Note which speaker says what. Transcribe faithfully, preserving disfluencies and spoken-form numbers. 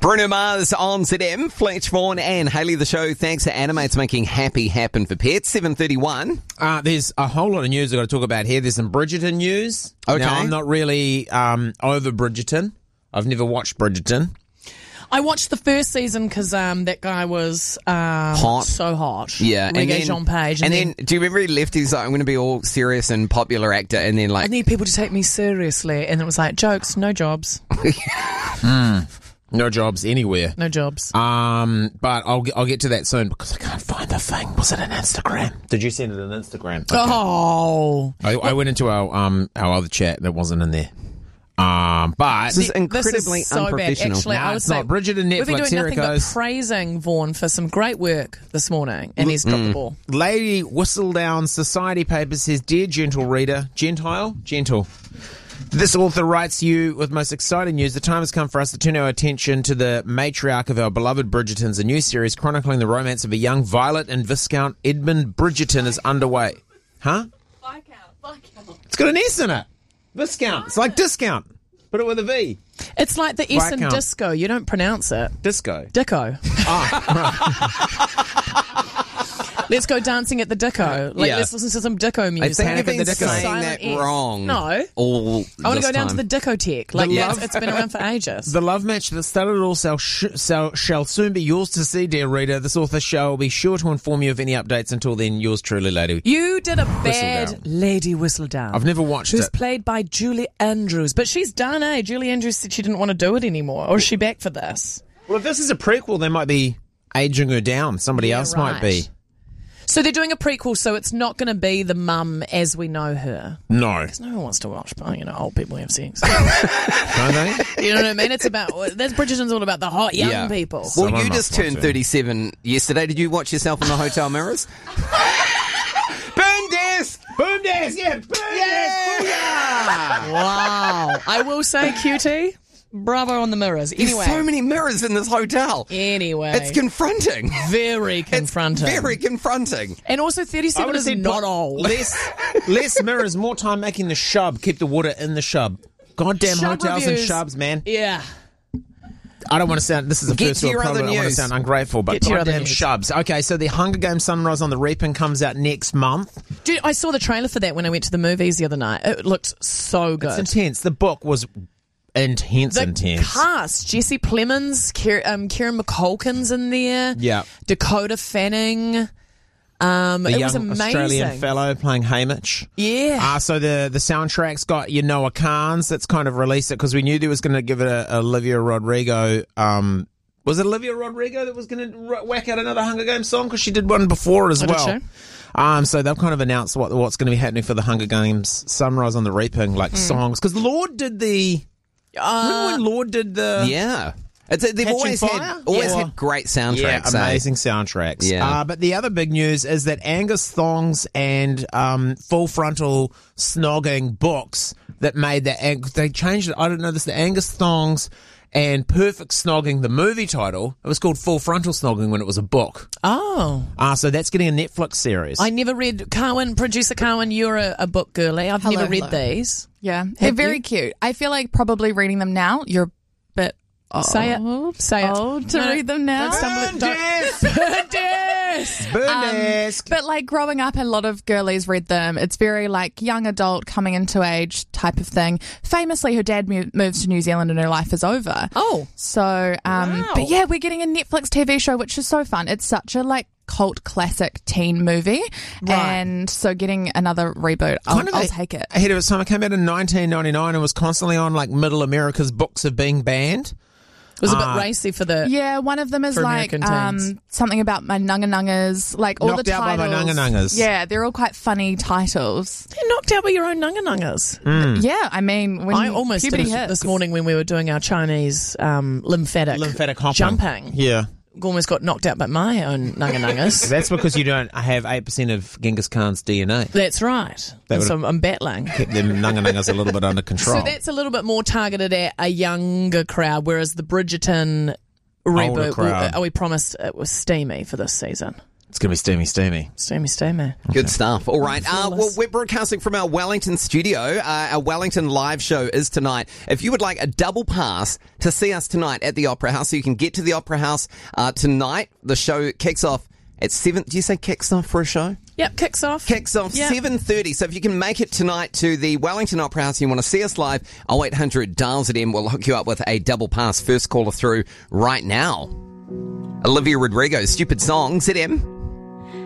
Speaker 1: Bruno Mars on Z M, Fletch Vaughan and Hayley the Show. Thanks to Animates making happy happen for pets. seven thirty-one.
Speaker 2: Uh, there's a whole lot of news I've got to talk about here. There's some Bridgerton news.
Speaker 1: Okay.
Speaker 2: Now, I'm not really um, over Bridgerton. I've never watched Bridgerton.
Speaker 3: I watched the first season because um, that guy was um,
Speaker 1: Hot.
Speaker 3: so hot.
Speaker 1: Yeah.
Speaker 3: Reggae Jean Page.
Speaker 1: And,
Speaker 3: And,
Speaker 1: then, do you remember he left? He's like, I'm going to be all serious and popular actor. And then, like,
Speaker 3: I need people to take me seriously. And it was like, jokes, no jobs.
Speaker 2: mm. No jobs anywhere.
Speaker 3: No jobs.
Speaker 2: Um, but I'll I'll get to that soon because I can't find the thing. Was it an Instagram? Did you send it on Instagram? Okay.
Speaker 3: Oh.
Speaker 2: I, I went into our um our other chat and it wasn't in there. Um, but
Speaker 1: this is incredibly
Speaker 3: this is so
Speaker 1: unprofessional.
Speaker 3: Bad. Actually,
Speaker 2: Nah,
Speaker 3: I would
Speaker 2: it's
Speaker 3: say
Speaker 2: not. Bridgerton Netflix,
Speaker 3: we've been doing
Speaker 2: here
Speaker 3: nothing
Speaker 2: it goes.
Speaker 3: but praising Vaughan for some great work this morning, and he's dropped the ball.
Speaker 2: Lady Whistledown Society Paper says, "Dear gentle reader, Gentile, gentle. This author writes you with most exciting news. The time has come for us to turn our attention to the matriarch of our beloved Bridgertons. A new series chronicling the romance of a young Violet and Viscount Edmund Bridgerton is underway." Huh?
Speaker 3: Viscount, Viscount.
Speaker 2: It's got an S in it. Viscount. It's like discount. Put it with a V.
Speaker 3: It's like the S in
Speaker 2: Viscount.
Speaker 3: disco. You don't pronounce it.
Speaker 2: Disco.
Speaker 3: Dicko. Let's go dancing at the Dicko. Like,
Speaker 1: Yeah.
Speaker 3: let's listen to some Dicko
Speaker 1: I
Speaker 3: music.
Speaker 1: think you've
Speaker 2: Panic at
Speaker 1: been
Speaker 2: the Disco.
Speaker 1: saying
Speaker 3: Silent
Speaker 1: that
Speaker 3: S.
Speaker 1: wrong.
Speaker 3: No.
Speaker 1: All
Speaker 3: I want to
Speaker 1: this
Speaker 3: go down
Speaker 1: time.
Speaker 3: to the Dickotheque. Like,
Speaker 2: The
Speaker 3: that's,
Speaker 2: love-
Speaker 3: it's been around for ages.
Speaker 2: The love match that started it all shall, sh- shall, shall soon be yours to see, dear reader. This author shall be sure to inform you of any updates. Until then, yours truly, Lady.
Speaker 3: You did a bad
Speaker 2: Whistledown.
Speaker 3: Lady Whistledown.
Speaker 2: I've never watched
Speaker 3: Who's
Speaker 2: it.
Speaker 3: played by Julie Andrews. But she's done, eh? Julie Andrews said she didn't want to do it anymore. Or is she back for this?
Speaker 2: Well, if this is a prequel, they might be aging her down. Somebody
Speaker 3: Yeah,
Speaker 2: else might
Speaker 3: right.
Speaker 2: be.
Speaker 3: So they're doing a prequel, so it's not going to be the mum as we know her.
Speaker 2: No.
Speaker 3: No one wants to watch, you know, old people have sex.
Speaker 2: Don't they?
Speaker 3: You know what I mean? It's about, that's Bridgerton's all about the hot young
Speaker 1: Yeah.
Speaker 3: people.
Speaker 1: Well,
Speaker 2: Someone
Speaker 1: you
Speaker 2: must
Speaker 1: just
Speaker 2: want
Speaker 1: turned
Speaker 2: to.
Speaker 1: thirty-seven yesterday. Did you watch yourself in the hotel mirrors? Burn desk!
Speaker 2: Boom desk, yeah, boom
Speaker 1: Yeah!
Speaker 3: Wow. I will say, cutie, bravo on the mirrors.
Speaker 1: There's
Speaker 3: Anyway.
Speaker 1: so many mirrors in this hotel.
Speaker 3: Anyway.
Speaker 1: It's confronting.
Speaker 3: very confronting.
Speaker 1: It's very confronting.
Speaker 3: And also
Speaker 2: I
Speaker 3: thirty-seven
Speaker 2: would have
Speaker 3: is
Speaker 2: said
Speaker 3: not
Speaker 2: put
Speaker 3: old.
Speaker 2: Less, less mirrors, more time making the shub. Keep the water in the shub. Goddamn
Speaker 3: Shub
Speaker 2: hotels
Speaker 3: reviews.
Speaker 2: and shubs, man.
Speaker 3: Yeah.
Speaker 2: I don't want to sound. This is the
Speaker 1: Get
Speaker 2: first
Speaker 1: to
Speaker 2: world
Speaker 1: your other
Speaker 2: problem. I want to
Speaker 1: news.
Speaker 2: sound ungrateful, but
Speaker 3: Get to your other
Speaker 2: goddamn
Speaker 3: news.
Speaker 2: shubs. Okay, so the Hunger Games: Sunrise on the Reaping comes out next month.
Speaker 3: Dude, I saw the trailer for that when I went to the movies the other night. It looked so good.
Speaker 2: It's intense. The book was intense,
Speaker 3: the
Speaker 2: intense.
Speaker 3: cast, Jesse Plemons, Kier, um, Kieran McCulkin's in there.
Speaker 2: Yeah.
Speaker 3: Dakota Fanning. Um,
Speaker 2: The
Speaker 3: it
Speaker 2: young
Speaker 3: was amazing.
Speaker 2: Australian fellow playing Hamish.
Speaker 3: Yeah.
Speaker 2: Uh, so the, the soundtrack's got you Noah Kahns that's kind of released it because we knew there was going to give it a, a Olivia Rodrigo. Um, was it Olivia Rodrigo that was going to r- whack out another Hunger Games song because she did one before as
Speaker 3: Oh, did
Speaker 2: well?
Speaker 3: she?
Speaker 2: Um, so they've kind of announced what what's going to be happening for the Hunger Games Sunrise on the Reaping,
Speaker 3: Hmm.
Speaker 2: like songs. Because Lord did the. remember
Speaker 3: Uh,
Speaker 2: when Lord did the.
Speaker 1: Yeah. It's, they've
Speaker 2: Catching
Speaker 1: always
Speaker 2: Fire?
Speaker 1: had always
Speaker 2: Yeah.
Speaker 1: had great soundtracks.
Speaker 2: Yeah,
Speaker 1: eh?
Speaker 2: amazing soundtracks.
Speaker 1: Yeah.
Speaker 2: Uh, but the other big news is that Angus Thongs and um, Full Frontal Snogging books that made that, Ang- they changed it. I don't know this, the Angus Thongs and Perfect Snogging, the movie title, it was called Full Frontal Snogging when it was a book.
Speaker 3: oh.
Speaker 2: Uh, so that's getting a Netflix series.
Speaker 3: I never read, Carwin, producer Carwin, you're a, a book girly. I've
Speaker 4: Hello,
Speaker 3: never read
Speaker 4: hello.
Speaker 3: these.
Speaker 4: Yeah, they're
Speaker 3: Have
Speaker 4: very
Speaker 3: you?
Speaker 4: cute. I feel like probably reading them now, you're a bit
Speaker 3: Say
Speaker 4: old.
Speaker 3: it. Say it.
Speaker 4: Old to
Speaker 3: No,
Speaker 4: read them now.
Speaker 3: Don't stumble. Don't. Yes.
Speaker 2: Burlesque.
Speaker 4: But like growing up, a lot of girlies read them. It's very like young adult coming into age type of thing. Famously, her dad mo- moves to New Zealand and her life is over.
Speaker 3: Oh.
Speaker 4: So, um,
Speaker 3: Wow.
Speaker 4: but yeah, we're getting a Netflix T V show, which is so fun. It's such a like cult classic teen movie.
Speaker 3: Right.
Speaker 4: And so getting another reboot, I'll,
Speaker 2: Kind of
Speaker 4: I'll
Speaker 2: a-
Speaker 4: take it.
Speaker 2: Ahead of its time, it came out in nineteen ninety-nine and was constantly on like Middle America's books of being banned.
Speaker 3: It was a bit
Speaker 2: Uh,
Speaker 3: racy for the.
Speaker 4: Yeah, one of them is
Speaker 3: For
Speaker 4: like
Speaker 3: American teens.
Speaker 4: um, something about my nunga nungas, like all
Speaker 2: Knocked
Speaker 4: the
Speaker 2: Out by My
Speaker 4: titles.
Speaker 2: Nunga Nungas.
Speaker 4: Yeah, they're all quite funny titles.
Speaker 3: You're knocked out by your own nunga nungas.
Speaker 2: Mm.
Speaker 4: Yeah, I mean, when
Speaker 3: I almost did
Speaker 4: puberty
Speaker 3: it
Speaker 4: hits.
Speaker 3: this morning when we were doing our Chinese um, lymphatic,
Speaker 2: Lymphatic hopping.
Speaker 3: jumping.
Speaker 2: Yeah.
Speaker 3: Almost got knocked out by my own nunga nungas.
Speaker 2: That's because you don't have eight percent of Genghis Khan's D N A.
Speaker 3: That's right.
Speaker 2: They
Speaker 3: And so
Speaker 2: would've-
Speaker 3: I'm battling.
Speaker 2: Kept them Nunga Nungas a little bit under control.
Speaker 3: So that's a little bit more targeted at a younger crowd, whereas the Bridgerton
Speaker 2: Older
Speaker 3: reboot,
Speaker 2: crowd.
Speaker 3: we, we promised it was steamy for this season.
Speaker 2: It's going to be steamy, steamy.
Speaker 3: Steamy, steamy.
Speaker 1: Good stuff. All right. Uh, well,
Speaker 3: Flawless.
Speaker 1: we're broadcasting from our Wellington studio. Uh, our Wellington live show is tonight. If you would like a double pass to see us tonight at the Opera House, so you can get to the Opera House uh, tonight. The show kicks off at seven. Do you say kicks off for a show?
Speaker 3: Yep, kicks off.
Speaker 1: Kicks off
Speaker 3: Yep.
Speaker 1: seven thirty. So if you can make it tonight to the Wellington Opera House and you want to see us live, oh eight hundred dial Z M. We'll hook you up with a double pass. First caller through right now. Olivia Rodrigo, Stupid Song, Z M.